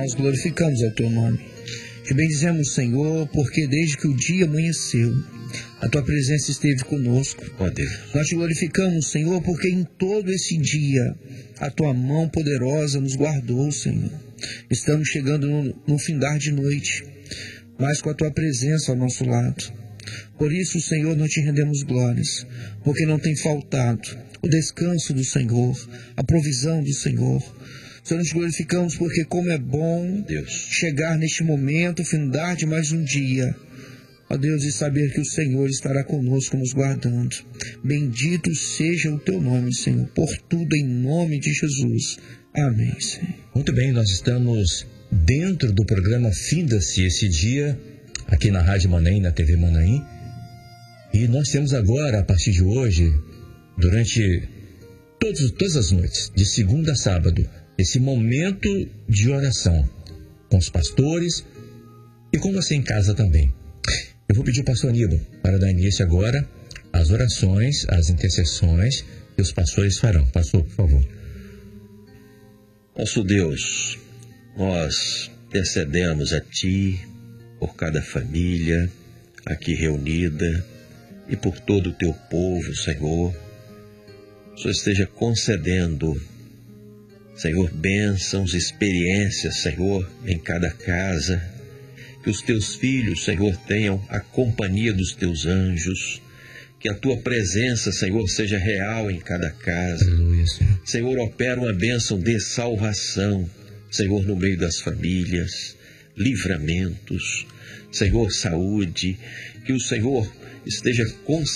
nós glorificamos ao Teu nome. Te bendizemos, Senhor, porque desde que o dia amanheceu, a Tua presença esteve conosco. Ó Deus. Nós te glorificamos, Senhor, porque em todo esse dia a Tua mão poderosa nos guardou, Senhor. Estamos chegando no findar de noite, mas com a Tua presença ao nosso lado. Por isso, Senhor, nós te rendemos glórias, porque não tem faltado o descanso do Senhor, a provisão do Senhor. Senhor, nós te glorificamos porque como é bom, Deus, chegar neste momento, findar de mais um dia, ó Deus, e saber que o Senhor estará conosco, nos guardando. Bendito seja o Teu nome, Senhor, por tudo em nome de Jesus. Amém, Senhor. Muito bem, nós estamos dentro do programa Finda-se esse dia, aqui na Rádio Manaim, na TV Manaim. E nós temos agora, a partir de hoje, durante todas as noites, de segunda a sábado, esse momento de oração com os pastores e com você em casa também. Eu vou pedir ao pastor Aníbal para dar início agora às orações, às intercessões que os pastores farão. Pastor, por favor. Nosso Deus, nós intercedemos a Ti por cada família aqui reunida e por todo o Teu povo, Senhor. O Senhor esteja concedendo, Senhor, bênçãos, experiências, Senhor, em cada casa. Que os Teus filhos, Senhor, tenham a companhia dos Teus anjos. Que a Tua presença, Senhor, seja real em cada casa. Aleluia, Senhor. Senhor, opera uma bênção de salvação, Senhor, no meio das famílias, livramentos, Senhor, saúde. Que o Senhor esteja concedendo